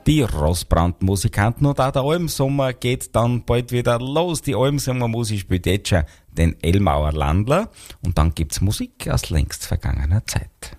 Die Rossbrand-Musikanten und auch der Almsommer geht dann bald wieder los. Die Almsommermusik spielt jetzt schon den Elmauer Landler und dann gibt's Musik aus längst vergangener Zeit.